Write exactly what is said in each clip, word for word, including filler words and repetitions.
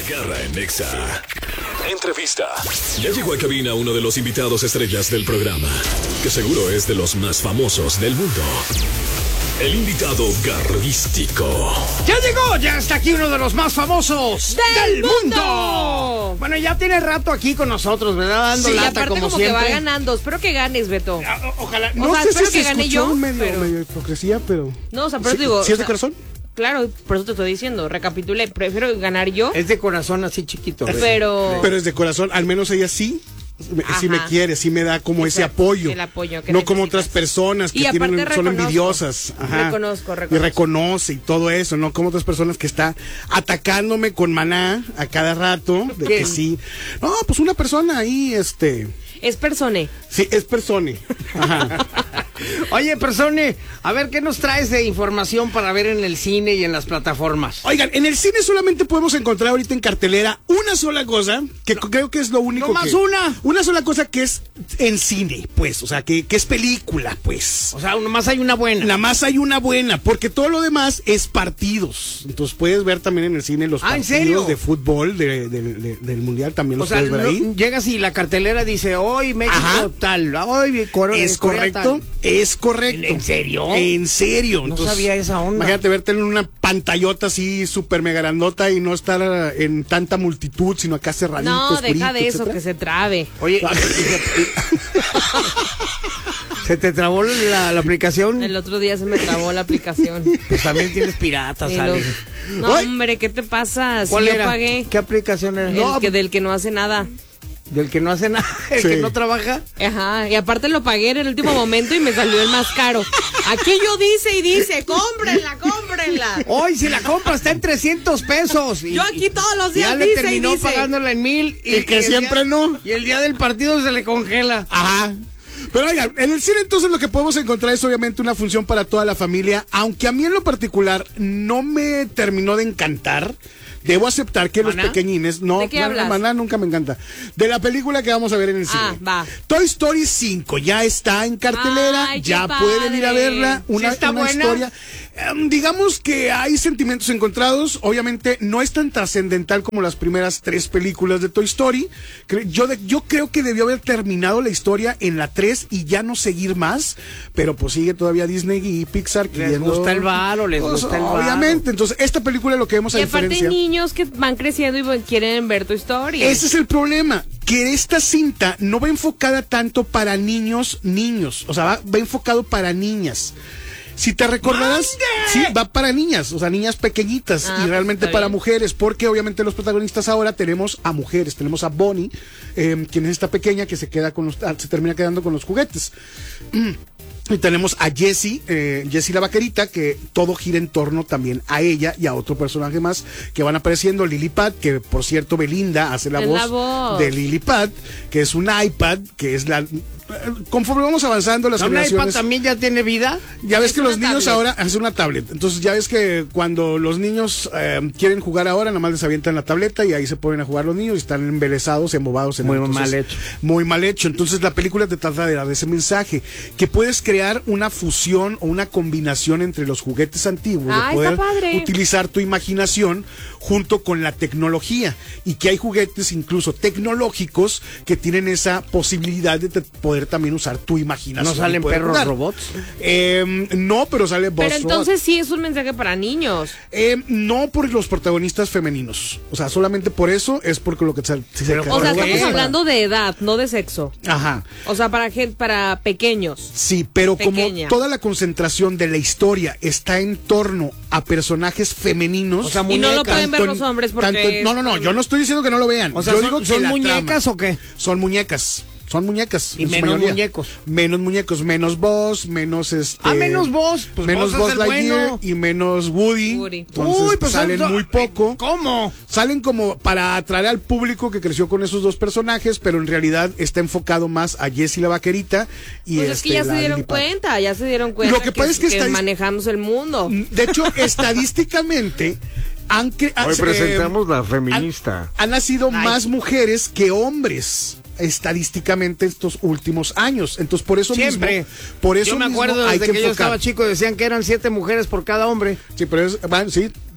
Garra en Nexa. Entrevista. Ya llegó a cabina uno de los invitados estrellas del programa, que seguro es de los más famosos del mundo. El invitado garrístico. ¡Ya llegó! ¡Ya está aquí uno de los más famosos del, del mundo! mundo! Bueno, ya tiene rato aquí con nosotros, ¿verdad? Dando sí, lata, aparte como, como siempre. que va ganando. Espero que ganes, Beto. O, ojalá. O No sea, sé espero si que se gane escuchó yo, medio, pero... medio hipocresía, pero... No, o sea, pero ¿Sí, te digo... ¿sí o es de sea, corazón? Claro, por eso te estoy diciendo. Recapitulé. Prefiero ganar yo. Es de corazón así chiquito. Pero... Pero es de corazón. Al menos ella sí. Sí me quiere, sí me da como Exacto, ese apoyo. el apoyo que no como necesitas. otras personas que Y aparte tienen, son reconozco, envidiosas. Ajá. Reconozco, reconozco. Y reconoce y todo eso, no como otras personas que está atacándome con maná a cada rato. De ¿Qué? que sí. No, pues una persona ahí, este. Es persone. Sí, es persone. Ajá. Oye, Persone, a ver, ¿qué nos traes de información para ver en el cine y en las plataformas? Oigan, en el cine solamente podemos encontrar ahorita en cartelera una sola cosa, que no, creo que es lo único no más que... una. Una sola cosa que es en cine, pues, o sea, que, que es película, pues. O sea, nomás hay una buena. Nada más hay una buena, porque todo lo demás es partidos. Entonces puedes ver también en el cine los Ah, ¿en partidos serio? de fútbol de, de, de, del Mundial, también O los sea, puedes ver no, ahí. llegas y la cartelera dice, hoy México Ajá. tal, hoy Corea, Es Corea correcto, tal. es correcto. ¿En serio? En serio. No sabía esa onda. Imagínate verte en una pantallota así súper mega grandota y no estar uh, en tanta multitud, sino acá cerradito, No, oscurito, deja de eso, etcétera. que se trabe. Oye, ¿se te trabó la, la aplicación? El otro día se me trabó la aplicación. Pues también tienes piratas, Y Ale. los- No, Ay. hombre, ¿qué te pasa? Si ¿Cuál yo era? pagué. ¿Qué aplicación era? El No, que, del que no hace nada. del que no hace nada, el Sí. que no trabaja. Ajá, y aparte lo pagué en el último momento y me salió el más caro. Aquí yo dice y dice, cómprenla, cómprenla. Hoy si la compra está en trescientos pesos. Y- Yo aquí todos los días ya le dice y terminó dice. pagándola en mil. Y que el siempre día- no. Y el día del partido se le congela. Ajá. Pero oigan, en el cine entonces lo que podemos encontrar es obviamente una función para toda la familia, aunque a mí en lo particular no me terminó de encantar. Debo aceptar que los ¿Maná? pequeñines, no, ¿De qué no, hablas? Maná nunca me encanta. De la película que vamos a ver en el cine. Ah, va. Toy Story cinco ya está en cartelera, Ay, qué ya padre. pueden ir a verla, una, ¿Sí está una buena? historia. Em, digamos que hay sentimientos encontrados, obviamente no es tan trascendental como las primeras tres películas de Toy Story. Cre- Yo, de- yo creo que debió haber terminado la historia en la tres y ya no seguir más, pero pues sigue todavía Disney y Pixar Les queriendo... gusta el varo, les Pues, gusta el varo. obviamente, entonces esta película lo que vemos a Y aparte hay diferencia... niños que van creciendo y van- quieren ver tu historia. Ese es el problema, que esta cinta no va enfocada tanto para niños, niños, o sea, va, va enfocado para niñas. Si te recordarás, sí, va para niñas, o sea, niñas pequeñitas Ah, y pues realmente está para bien. mujeres, porque obviamente los protagonistas ahora tenemos a mujeres, tenemos a Bonnie, eh, quien es esta pequeña que se queda con los, ah, se termina quedando con los juguetes. Y tenemos a Jessie, eh, Jessie la vaquerita, que todo gira en torno también a ella y a otro personaje más que van apareciendo, Lily Pad, que por cierto Belinda hace la, Es voz, la voz. de Lily Pad, que es un iPad, que es la... Conforme vamos avanzando las ¿Un iPad generaciones... también ya tiene vida? Es Ya ves que los una niños tablet. ahora hacen una tablet. Entonces ya ves que cuando los niños eh, quieren jugar ahora, nada más les avientan la tableta y ahí se ponen a jugar los niños y están embelesados, embobados. En Muy él. Entonces, mal hecho. Muy mal hecho. Entonces la película te trata de dar ese mensaje, que puedes crear una fusión o una combinación entre los juguetes antiguos, Ah, de poder está padre. utilizar tu imaginación junto con la tecnología, y que hay juguetes incluso tecnológicos que tienen esa posibilidad de te- poder también usar tu imaginación. ¿No salen y poder perros jugar. robots? Eh, no, pero sale Buzz Pero Robot. entonces sí es un mensaje para niños. Eh, no por los protagonistas femeninos. O sea, solamente por eso es porque lo que se, se Pero se O sea, ¿Por qué? estamos hablando de edad, no de sexo. Ajá. O sea, para gente, para pequeños. Sí, pero Pequeña. como toda la concentración de la historia está en torno a personajes femeninos. O sea, Y no lo muñecas. pueden ver tanto los en- hombres porque... tanto en- no, no, no, yo no estoy diciendo que no lo vean. O sea, yo ¿son, digo que son la muñecas trama- o qué? Son muñecas. Son muñecas. Y en su menos mayoría. muñecos. Menos muñecos, menos Buzz, menos este. Ah, menos Buzz. Pues menos Buzz Buzz es el Lightyear bueno. y menos Woody. Woody. Entonces Uy, pues salen son- muy poco. ¿Cómo? Salen como para atraer al público que creció con esos dos personajes, pero en realidad está enfocado más a Jessie la vaquerita y Pues es este, que ya la se dieron Lily Pad. cuenta, ya se dieron cuenta Lo que pasa es que estadis- manejamos el mundo. De hecho, estadísticamente han cre- Hoy eh, presentamos la han, feminista. han nacido Ay. más mujeres que hombres estadísticamente estos últimos años. Entonces, por eso Siempre. mismo, por eso Yo me mismo acuerdo hay desde que que, yo enfocar. estaba chico, decían que eran siete mujeres por cada hombre. Sí, pero es, bueno, sí,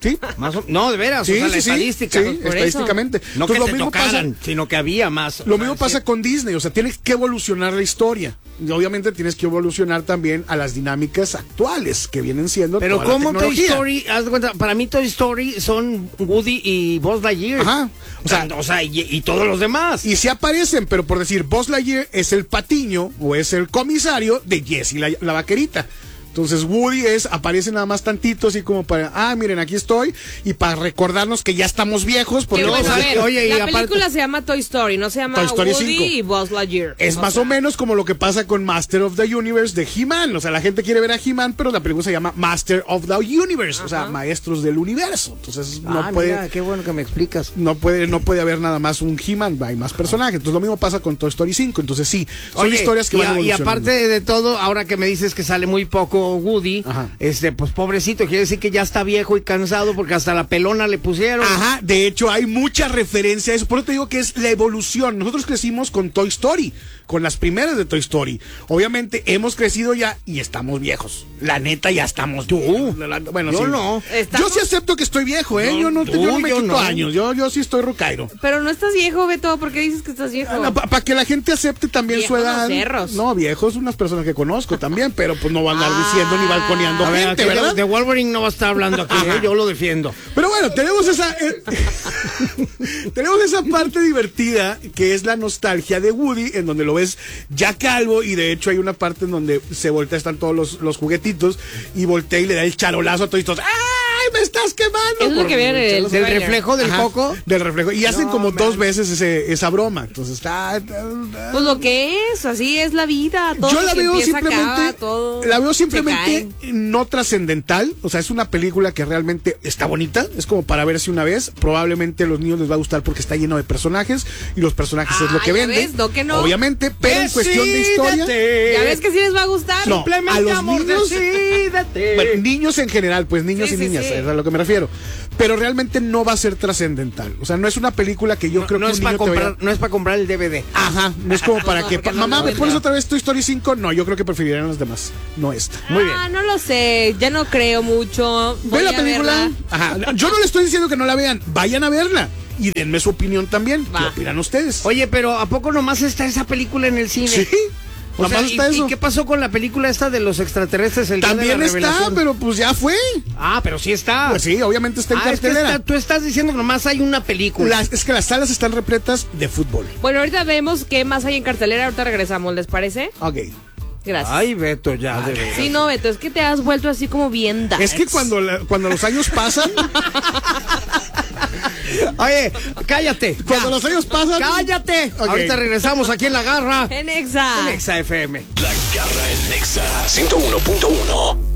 ¿Sí? Más o- no, de veras, Sí, o sea, la sí, sí, estadística. sí, por eso. estadísticamente. No Entonces, que lo te mismo tocaran, pasa- sino que había más. Lo o mismo sea, pasa sí. con Disney, o sea, tienes que evolucionar la historia. Y obviamente tienes que evolucionar también a las dinámicas actuales que vienen siendo. Pero toda la ¿cómo Toy tecnología. Story? Haz de cuenta, para mí Toy Story son Woody y Buzz Lightyear. Ajá. O sea, o sea y, y todos los demás. Y sí aparecen, pero por decir, Buzz Lightyear es el patiño o es el comisario de Jessie la, la vaquerita. Entonces Woody es, aparece nada más tantito, así como para, ah, miren, aquí estoy, y para recordarnos que ya estamos viejos, porque Pero no, bueno, a ¿sabes ver, qué? Oye, y la aparte- película se llama Toy Story, no se llama Toy Story Woody cinco. y Buzz Lightyear. es O más sea, o menos como lo que pasa con Master of the Universe de He-Man. O sea, la gente quiere ver a He-Man, pero la película se llama Master of the Universe, o sea, maestros del universo. Entonces no Ah, puede... mira, qué bueno que me explicas. No puede, no puede haber nada más un He-Man, hay más personajes. Entonces lo mismo pasa con Toy Story cinco. Entonces sí, son Oye, historias que y, van a- y evolucionando. aparte de todo, ahora que me dices que sale muy poco Woody, Ajá. este, pues pobrecito, quiere decir que ya está viejo y cansado porque hasta la pelona le pusieron. Ajá, de hecho hay mucha referencia a eso. Por eso te digo que es la evolución. Nosotros crecimos con Toy Story, con las primeras de Toy Story. Obviamente hemos crecido ya y estamos viejos. La neta ya estamos. Tú. Bueno, Yo sí. no. Yo Estamos- sí acepto que estoy viejo, ¿eh? No, yo no, te- yo tú, no me yo quito no. años. Yo, yo sí estoy rucairo. Pero no estás viejo, Beto, ¿por qué dices que estás viejo? Para que la gente acepte también Viejos su edad. los cerros. No, viejos, unas personas que conozco también, pero pues no van a andar diciendo ni balconeando A ver, gente, aquí de- ¿verdad? de Wolverine no va a estar hablando aquí, ¿eh? Yo lo defiendo. Pero bueno, tenemos esa eh, tenemos esa parte divertida que es la nostalgia de Woody, en donde lo ves ya calvo, y de hecho hay una parte en donde se voltea, están todos los, los juguetitos, y voltea y le da el charolazo a todos. ¡Ay, me estás quemando! Es lo Por que viene en el Del trailer. reflejo del Ajá, coco. del reflejo. Y hacen No, como man. dos veces ese, esa broma. Entonces está. Pues lo que es, así es la vida. Todo Yo lo la que veo empieza simplemente, acaba, todo la veo se simplemente cae. no trascendental. O sea, es una película que realmente está bonita. Es como para verse una vez. Probablemente a los niños les va a gustar porque está lleno de personajes y los personajes es lo Ah, que ya vende. ves, no que no. Obviamente, pero en cuestión de historia. Decídete. Ya ves que sí les va a gustar. No, Simplemente a los amor, niños- decídete. Bueno, niños en general, pues niños Sí, y sí, niñas, sí. es a lo que me refiero. Pero realmente no va a ser trascendental. O sea, no es una película que yo No, creo no que es un para niño te comprar, vaya- no es para comprar el D V D. Ajá, no es como para No, que. porque pa- no mamá, lo ¿me pones venden. otra vez Toy Story cinco? No, yo creo que preferirían las demás. No esta. Muy bien. Ah, no lo sé, ya no creo mucho. Voy ¿Ve la a película? verla. Ajá. Yo no le estoy diciendo que no la vean. Vayan a verla. Y denme su opinión también. ¿Qué Va. opinan ustedes? Oye, pero ¿a poco nomás está esa película en el cine? Sí. O sea, Nomás ¿y, está eso. ¿y qué pasó con la película esta de los extraterrestres? El día de También la está, revelación? pero pues ya fue. Ah, pero sí está. Pues sí, obviamente está en Ah, es que cartelera. está- tú estás diciendo que nomás hay una película. Las- es que las salas están repletas de fútbol. Bueno, ahorita vemos qué más hay en cartelera, ahorita regresamos, ¿les parece? Ok. Gracias. Ay, Beto, ya, de veras. Sí, no, Beto, es que te has vuelto así como bien darks. Es que cuando, la- cuando los años pasan, Oye, cállate. cuando ya. los años pasan. Cállate. Ok. Ahorita regresamos aquí en La Garra. En Exa. En Exa F M. La Garra en Nexa ciento uno punto uno.